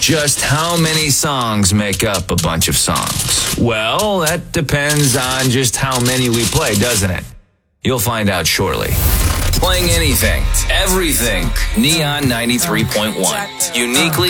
Just how many songs make up a bunch of songs? Well, that depends on just how many we play, doesn't it? You'll find out shortly. Playing anything, everything. Neon 93.1. Uniquely